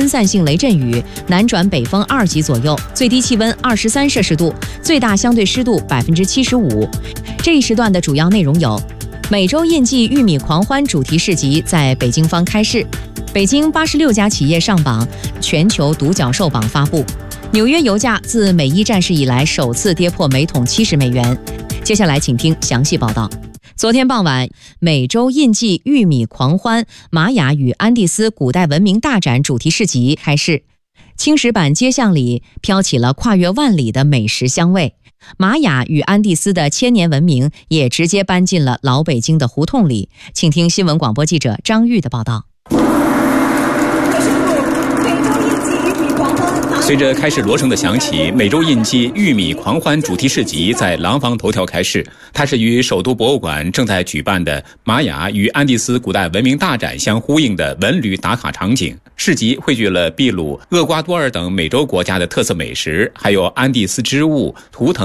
散性雷阵雨，南转北风2级左右，最低气温23摄氏度，最大相对湿度75%。这一时段的主要内容有：美洲印记玉米狂欢主题市集在北京方开市，北京86家企业上榜，全球独角兽榜发布。纽约油价自美伊战事以来首次跌破每桶70美元。接下来请听详细报道。昨天傍晚，美洲印记玉米狂欢玛雅与安第斯古代文明大展主题市集开市，青石板街巷里飘起了跨越万里的美食香味。玛雅与安第斯的千年文明也直接搬进了老北京的胡同里。请听新闻广播记者张玉的报道。 随着开市锣声的响起，美洲印记玉米狂欢主题市集在廊坊头条开市。它是与首都博物馆正在举办的玛雅与安第斯古代文明大展相呼应的文旅打卡场景。市集汇聚了秘鲁、厄瓜多尔等美洲国家的特色美食，还有安第斯织物、图腾